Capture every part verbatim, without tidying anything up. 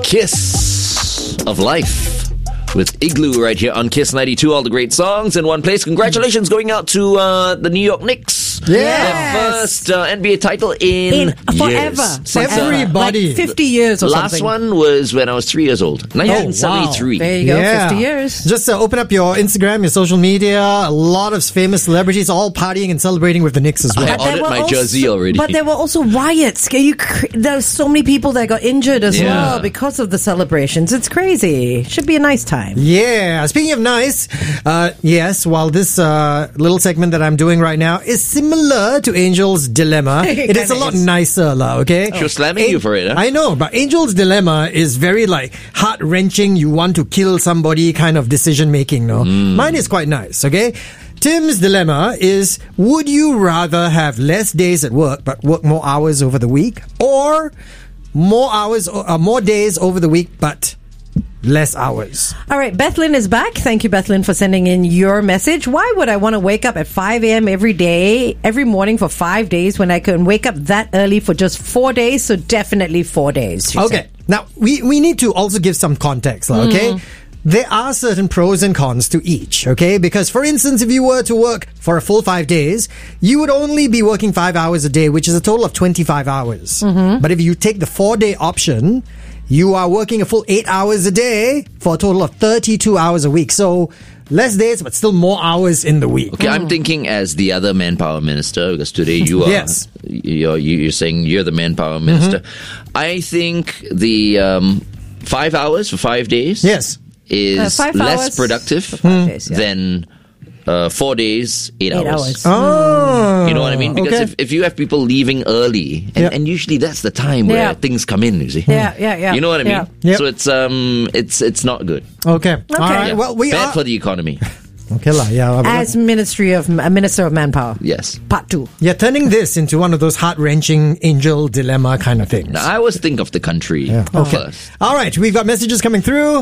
Kiss of Life with Igloo right here on Kiss ninety-two. All the great songs in one place. Congratulations going out to uh, the New York Knicks. Yes. Their first uh, N B A title in, In forever. years. Forever. Everybody. Like fifty years or Last something. one was when I was three years old. nineteen seventy-three. There you go, Yeah. fifty years. Just uh, open up your Instagram, your social media. A lot of famous celebrities all partying and celebrating with the Knicks as well. I But there ordered were my also- jersey already. But there were also riots. Can you cr- There's so many people that got injured as Yeah. well because of the celebrations. It's crazy. Should be a nice time. Yeah. Speaking of nice, uh, yes, while this uh, little segment that I'm doing right now is similar to Angel's Dilemma, it is a Kinda lot is. nicer, lah, okay? She was slamming you for it, huh? I know, but Angel's Dilemma is very like heart-wrenching, you want to kill somebody kind of decision-making, no? Mine is quite nice, okay? Tim's dilemma is, would you rather have less days at work but work more hours over the week, or more hours, uh, more days over the week but less hours? All right, Bethlyn is back. Thank you, Bethlyn, for sending in your message. Why would I want to wake up at five a.m. every day, every morning for five days when I can wake up that early for just four days? So definitely four days. she Okay, said. now we, we need to also give some context, lah, okay? There are certain pros and cons to each, okay? Because, for instance, if you were to work for a full five days, you would only be working five hours a day, which is a total of twenty-five hours. But if you take the four-day option, you are working a full eight hours a day for a total of thirty-two hours a week. So, less days, but still more hours in the week. Okay, I'm thinking as the other manpower minister, because today you are, Yes. you're, you're saying you're the manpower minister. I think the um, five hours for five days Yes. is Uh, five less hours productive for five days, yeah. than uh, four days, eight, Eight hours. hours. Oh. You know what I mean? Because okay. if, if you have people leaving early, and, Yep. and usually that's the time where Yeah. things come in, you see? Yeah, yeah, yeah. You know what I mean? Yeah. Yep. So it's um it's it's not good. Okay. All right. Yeah. Well, we Bad are... for the economy. Okay, lah. Yeah. As Ministry of uh, Minister of Manpower. Yes. Part two. Yeah, turning this into one of those heart-wrenching angel dilemma kind of things. Now, I always think of the country Yeah. Okay. first. All right, we've got messages coming through.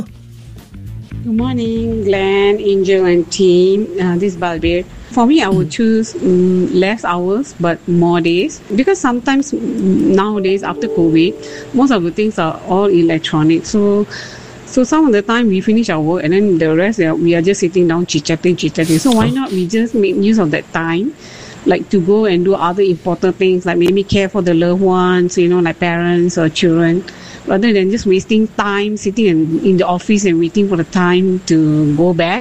Good morning, Glenn, Angel, and team. Uh, this is Balbir. For me, I would choose um, less hours but more days, because sometimes mm, nowadays after COVID, most of the things are all electronic. So, so some of the time we finish our work and then the rest we are, we are just sitting down chit chatting, chit chatting. So why not we just make use of that time, like to go and do other important things, like maybe care for the loved ones, you know, like parents or children, rather than just wasting time sitting in, in the office and waiting for the time to go back.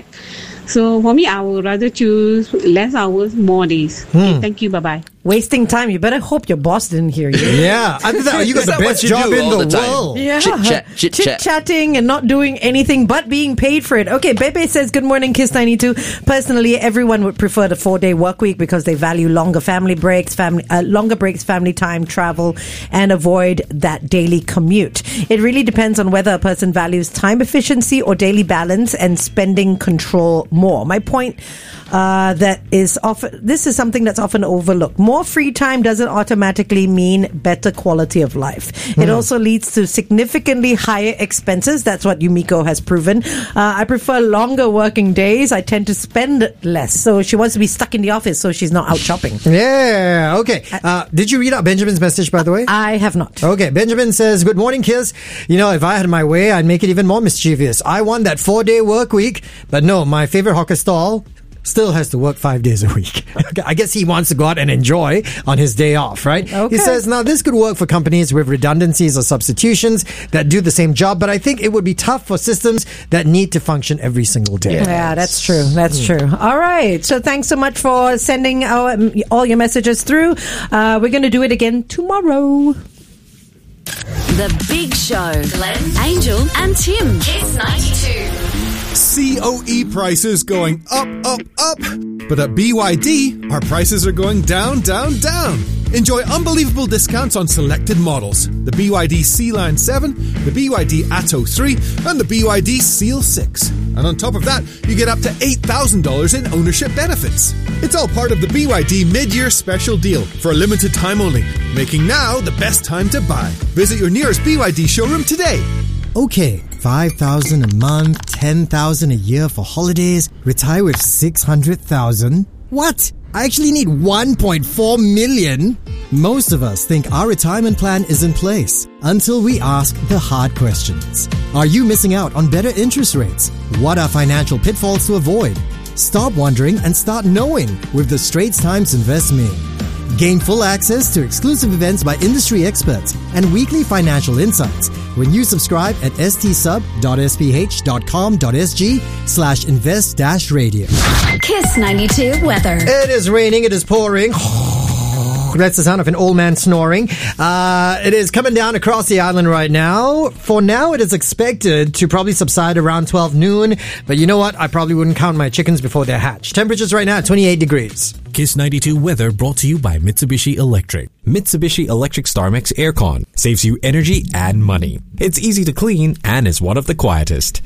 So for me, I would rather choose less hours, more days. Okay, thank you. Bye bye. Wasting time. You better hope your boss didn't hear you. Yeah, I that, you got Is the that what best you job do in all the, the time? world. Yeah. Chit-chat, chit-chat. Chit-chatting and not doing anything but being paid for it. Okay, Bebe says, good morning, Kiss ninety-two. Personally, everyone would prefer the four-day work week because they value longer family breaks, family uh, longer breaks, family time, travel, and avoid that daily commute. It really depends on whether a person values time efficiency or daily balance and spending control more. My point uh, that is often, this is something that's often overlooked. More free time doesn't automatically mean better quality of life. It also leads to significantly higher expenses. That's what Yumiko has proven. Uh, I prefer longer working days. I tend to spend less. So she wants to be stuck in the office so she's not out shopping. Yeah, okay. Uh, did you read out Benjamin's message, by the way? I have not. Okay, Benjamin says, good morning, Kiss. You know, if I had my way, I'd make it even more mischievous. I want that four-day work week, but no, my favorite hawker stall still has to work five days a week. Okay, I guess he wants to go out and enjoy on his day off, right? Okay. He says, now this could work for companies with redundancies or substitutions that do the same job, but I think it would be tough for systems that need to function every single day. Yeah, that's true. That's true. All right. So thanks so much for sending our, all your messages through. Uh, we're going to do it again tomorrow. The Big Show. Glenn, Angel, and Tim. Kiss ninety-two. C O E prices going up, up, up. But at B Y D, our prices are going down, down, down. Enjoy unbelievable discounts on selected models. The B Y D Sea-Line seven, the B Y D Atto three, and the B Y D Seal six. And on top of that, you get up to eight thousand dollars in ownership benefits. It's all part of the B Y D mid-year special deal for a limited time only, making now the best time to buy. Visit your nearest B Y D showroom today. Okay, five thousand a month, ten thousand a year for holidays, retire with six hundred thousand. What? I actually need one point four million. Most of us think our retirement plan is in place until we ask the hard questions. Are you missing out on better interest rates? What are financial pitfalls to avoid? Stop wondering and start knowing with the Straits Times Invest Me. Gain full access to exclusive events by industry experts and weekly financial insights when you subscribe at stsub.sph.com.sg slash invest dash radio. Kiss ninety-two weather. It is raining, it is pouring. That's the sound of an old man snoring. Uh, it is coming down across the island right now. For now, it is expected to probably subside around twelve noon. But you know what? I probably wouldn't count my chickens before they're hatched. Temperatures right now, twenty-eight degrees. Kiss ninety-two weather brought to you by Mitsubishi Electric. Mitsubishi Electric StarMax Aircon saves you energy and money. It's easy to clean and is one of the quietest.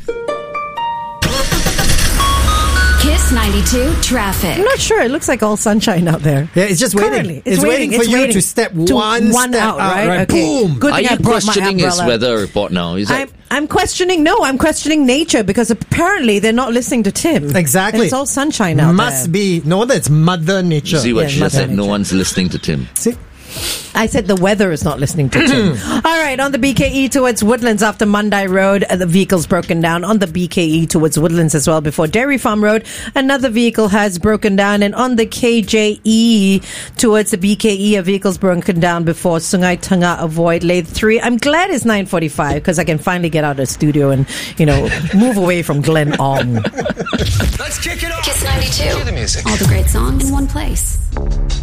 Kiss ninety-two traffic. I'm not sure. It looks like all sunshine out there. Yeah, it's just waiting. Currently, it's, it's waiting, waiting. for It's you waiting to step to one, one step out, right? Okay. Boom. Good Are thing I you brought my questioning his umbrella. weather report now? Is that... I'm, I'm questioning, no, I'm questioning nature because apparently they're not listening to Tim. Exactly. And it's all sunshine out Must there. be. No, that's Mother Nature. See what Yeah, she just Mother said? No Nature. one's listening to Tim. See? I said the weather is not listening to Tim. All right, on the B K E towards Woodlands after Mandai Road, uh, the vehicle's broken down. On the B K E towards Woodlands as well before Dairy Farm Road, another vehicle has broken down. And on the K J E towards the B K E, a vehicle's broken down before Sungai Tengah avoid lane three. I'm glad it's nine forty-five because I can finally get out of the studio and, you know, move away from Glenn Ong. Let's kick it off. Kiss ninety-two. Cue the music. All the great songs in one place.